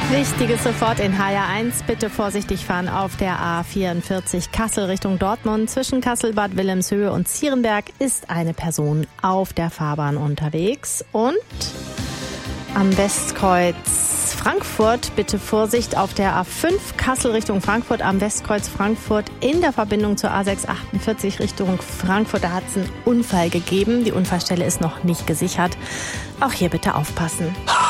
Wichtiges sofort in HR1. Bitte vorsichtig fahren auf der A44 Kassel Richtung Dortmund. Zwischen Kassel, Bad Wilhelmshöhe und Zierenberg ist eine Person auf der Fahrbahn unterwegs. Und am Westkreuz Frankfurt bitte Vorsicht auf der A5 Kassel Richtung Frankfurt. Am Westkreuz Frankfurt in der Verbindung zur A648 Richtung Frankfurt. Da hat es einen Unfall gegeben. Die Unfallstelle ist noch nicht gesichert. Auch hier bitte aufpassen.